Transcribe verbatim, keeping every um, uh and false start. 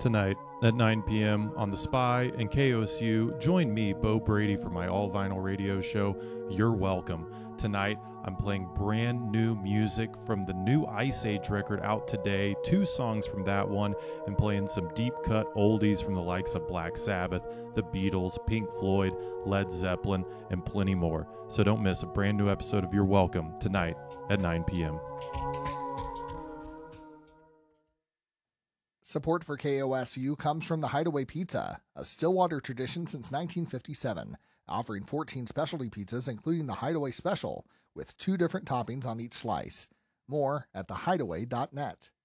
Tonight at nine p.m. on The Spy and K O S U, join me, Bo Brady, for my all vinyl radio show, You're Welcome. Tonight, I'm playing brand new music from the new Ice Age record out today, two songs from that one, and playing some deep cut oldies from the likes of Black Sabbath, The Beatles, Pink Floyd, Led Zeppelin, and plenty more. So don't miss a brand new episode of You're Welcome tonight at nine p.m. Support for K O S U comes from the Hideaway Pizza, a Stillwater tradition since nineteen fifty-seven, offering fourteen specialty pizzas including the Hideaway Special, with two different toppings on each slice. More at the hideaway dot net.